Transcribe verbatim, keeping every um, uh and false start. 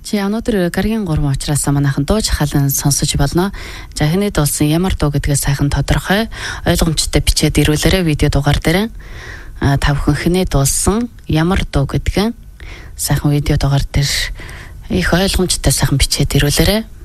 Чи өнөөдөр гаргийн гурван учраас манайхан дууж халан сонсож болно. За хэний дуулсан ямар дуу гэдгээ сайхан тодорхой ойлгомжтой бичээд ирүүлээрэй видео дугаар дээр. А та бүхэн хэний дуулсан ямар дуу гэдгээ сайхан видео дугаар дээр их ойлгомжтой сайхан бичээд ирүүлээрэй.